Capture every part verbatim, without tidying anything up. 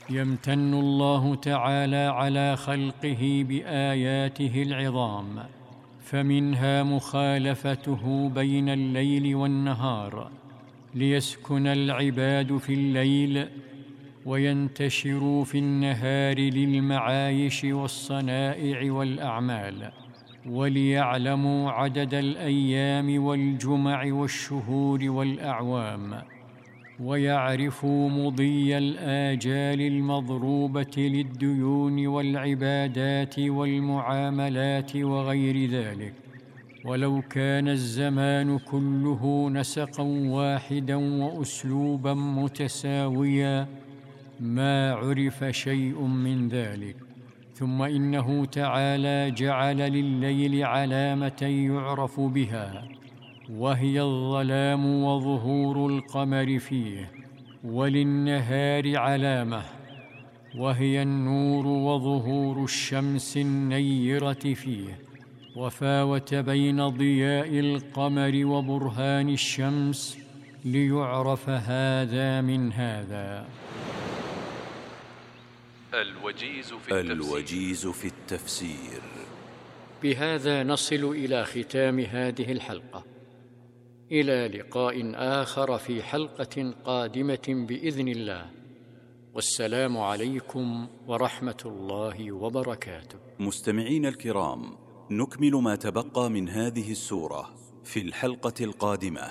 يمتن الله تعالى على خلقه بآياته العظام، فمنها مخالفته بين الليل والنهار ليسكن العباد في الليل وينتشروا في النهار للمعايش والصنائع والأعمال، وليعلموا عدد الأيام والجمع والشهور والأعوام، ويعرفوا مضي الآجال المضروبة للديون والعبادات والمعاملات وغير ذلك. ولو كان الزمان كله نسقا واحدا وأسلوبا متساويا ما عرف شيء من ذلك. ثم إنه تعالى جعل لليل علامة يعرف بها، وهي الظلام وظهور القمر فيه، وللنهار علامة وهي النور وظهور الشمس النيرة فيه، وفاوت بين ضياء القمر وبرهان الشمس ليعرف هذا من هذا. الوجيز في التفسير, الوجيز في التفسير. بهذا نصل إلى ختام هذه الحلقة، إلى لقاء آخر في حلقة قادمة بإذن الله، والسلام عليكم ورحمة الله وبركاته. مستمعين الكرام، نكمل ما تبقى من هذه السورة في الحلقة القادمة.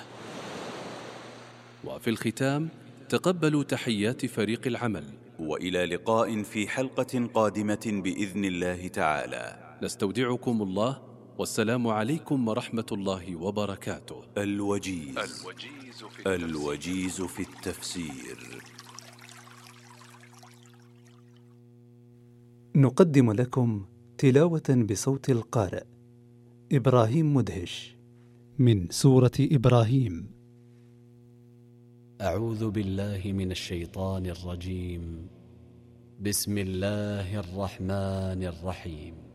وفي الختام تقبلوا تحيات فريق العمل، وإلى لقاء في حلقة قادمة بإذن الله تعالى. نستودعكم الله، والسلام عليكم ورحمة الله وبركاته. الوجيز, الوجيز, في, التفسير. الوجيز في التفسير. نقدم لكم تلاوة بصوت القارئ إبراهيم مدهش من سورة إبراهيم. أعوذ بالله من الشيطان الرجيم. بسم الله الرحمن الرحيم.